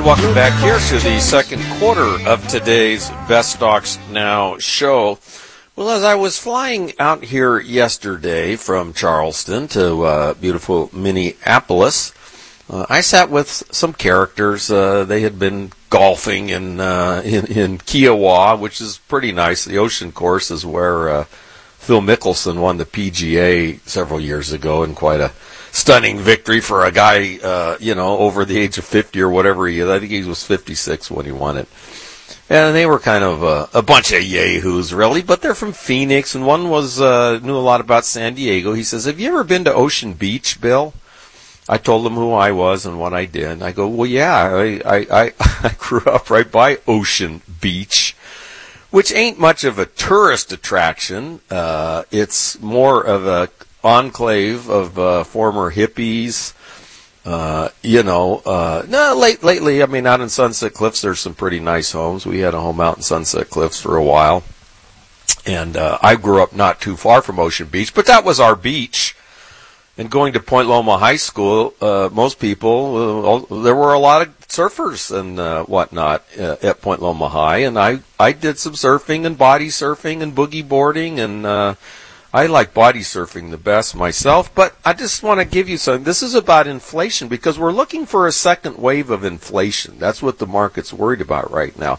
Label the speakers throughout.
Speaker 1: And welcome back here to the second quarter of today's Best Stocks Now show. Well, as I was flying out here yesterday from Charleston to beautiful Minneapolis, I sat with some characters. They had been golfing in Kiowa, which is pretty nice. The Ocean Course is where Phil Mickelson won the PGA several years ago in quite a stunning victory for a guy, over the age of 50 or whatever he is. I think he was 56 when he won it. And they were kind of a bunch of yahoos, really, but they're from Phoenix, and one was knew a lot about San Diego. He says, "Have you ever been to Ocean Beach, Bill?" I told him who I was and what I did. I go, "Well, yeah, I grew up right by Ocean Beach, which ain't much of a tourist attraction. It's more of a enclave of former hippies. Lately, I mean, out in Sunset Cliffs, there's some pretty nice homes. We had a home out in Sunset Cliffs for a while. And I grew up not too far from Ocean Beach, but that was our beach. And going to Point Loma High School, most people, there were a lot of surfers and whatnot at Point Loma High. And I did some surfing and body surfing and boogie boarding, and I like body surfing the best myself, but I just want to give you something. This is about inflation because we're looking for a second wave of inflation. That's what the market's worried about right now.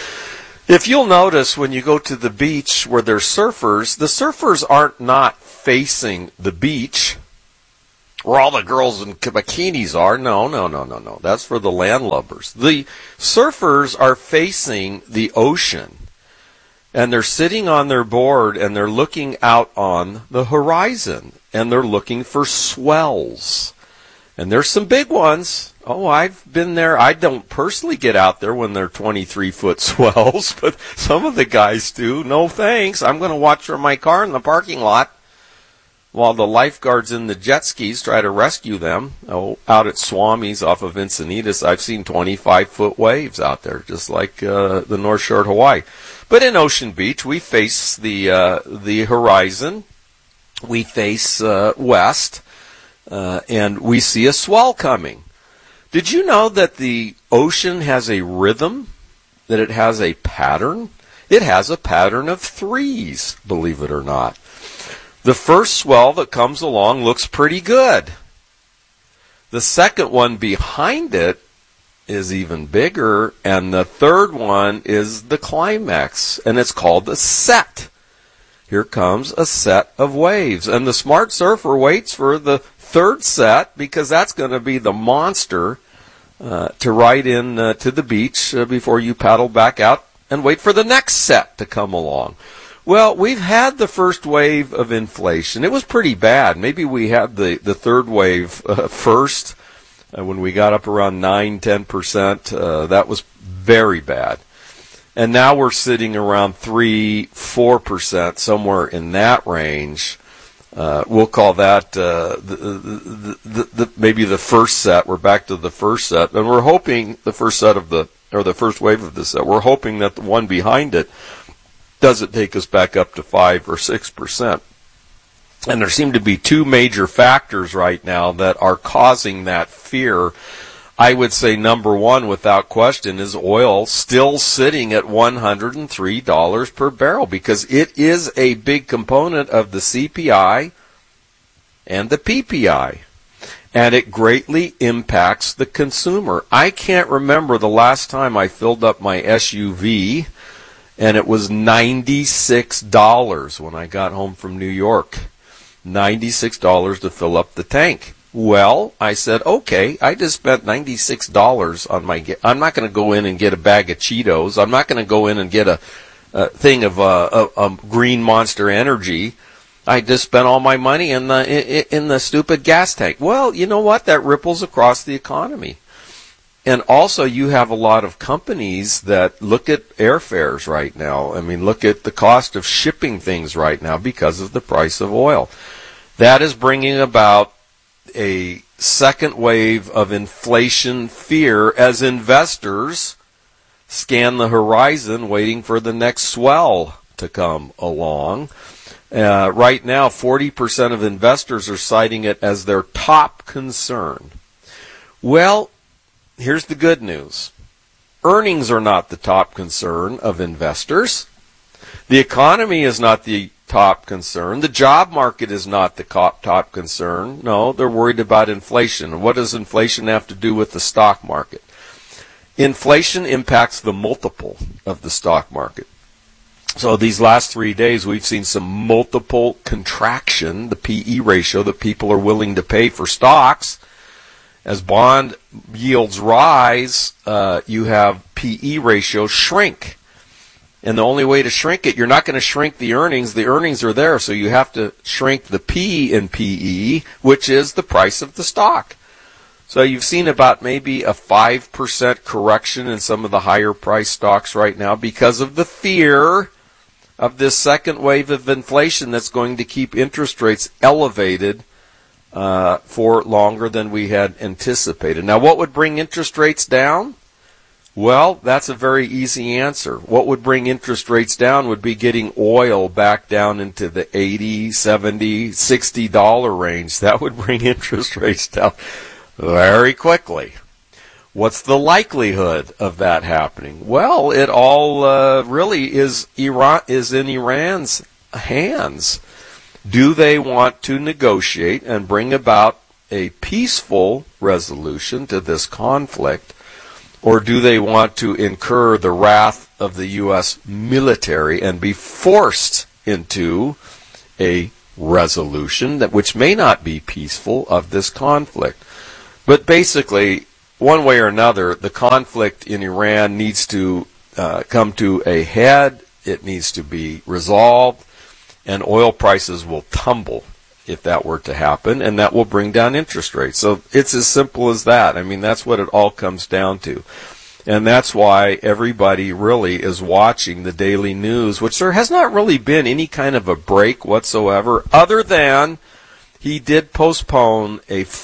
Speaker 1: If you'll notice when you go to the beach where there's surfers, the surfers aren't not facing the beach where all the girls in bikinis are. No. That's for the landlubbers. The surfers are facing the ocean. And they're sitting on their board and they're looking out on the horizon and they're looking for swells. And there's some big ones. Oh, I've been there. I don't personally get out there when they're 23-foot swells, but some of the guys do. No thanks. I'm going to watch from my car in the parking lot while the lifeguards in the jet skis try to rescue them. Oh, out at Swami's off of Encinitas, I've seen 25-foot waves out there, just like the North Shore of Hawaii. But in Ocean Beach, we face the horizon, we face west, and we see a swell coming. Did you know that the ocean has a rhythm, that it has a pattern? It has a pattern of threes, believe it or not. The first swell that comes along looks pretty good. The second one behind it is even bigger, and the third one is the climax, and it's called a set. Here comes a set of waves, and the smart surfer waits for the third set because that's going to be the monster to ride in to the beach before you paddle back out and wait for the next set to come along. Well, we've had the first wave of inflation. It was pretty bad. Maybe we had the third wave first. When we got up around 9-10%, that was very bad. And now we're sitting around 3-4%, somewhere in that range. We'll call that maybe the first set. We're back to the first set, and we're hoping the first wave of the set. We're hoping that the one behind it doesn't take us back up to 5 or 6%. And there seem to be two major factors right now that are causing that fear. I would say number one, without question, is oil still sitting at $103 per barrel because it is a big component of the CPI and the PPI. And it greatly impacts the consumer. I can't remember the last time I filled up my SUV, and it was $96 when I got home from New York. $96 to fill up the tank. Well, I said, okay, I just spent $96 on I'm not going to go in and get a bag of Cheetos. I'm not going to go in and get a thing of Green Monster Energy. I just spent all my money in the stupid gas tank. Well, you know what? That ripples across the economy. And also, you have a lot of companies that look at airfares right now. I mean, look at the cost of shipping things right now because of the price of oil. That is bringing about a second wave of inflation fear as investors scan the horizon waiting for the next swell to come along. Right now, 40% of investors are citing it as their top concern. Well, here's the good news. Earnings are not the top concern of investors. The economy is not the top concern. The job market is not the top concern. No, they're worried about inflation. And what does inflation have to do with the stock market? Inflation impacts the multiple of the stock market. So these last 3 days, we've seen some multiple contraction, the PE ratio that people are willing to pay for stocks. As bond yields rise, you have PE ratios shrink. And the only way to shrink it, you're not going to shrink the earnings. The earnings are there, so you have to shrink the P in PE, which is the price of the stock. So you've seen about maybe a 5% correction in some of the higher priced stocks right now because of the fear of this second wave of inflation that's going to keep interest rates elevated for longer than we had anticipated. Now, what would bring interest rates down? Well, that's a very easy answer. What would bring interest rates down would be getting oil back down into the $80, $70, $60 range. That would bring interest rates down very quickly. What's the likelihood of that happening? Well, it all really is in Iran's hands. Do they want to negotiate and bring about a peaceful resolution to this conflict? Or do they want to incur the wrath of the U.S. military and be forced into a resolution which may not be peaceful of this conflict? But basically, one way or another, the conflict in Iran needs to come to a head. It needs to be resolved, and oil prices will tumble if that were to happen, and that will bring down interest rates. So it's as simple as that. I mean, that's what it all comes down to. And that's why everybody really is watching the daily news, which there has not really been any kind of a break whatsoever, other than he did postpone a